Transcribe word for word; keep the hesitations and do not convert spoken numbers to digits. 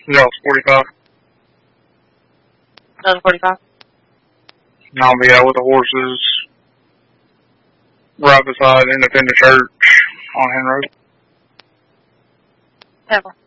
Yeah, it's forty-five. Another forty-five? And I'll be out with the horses right beside Independent Church on Hen Road. Pebble.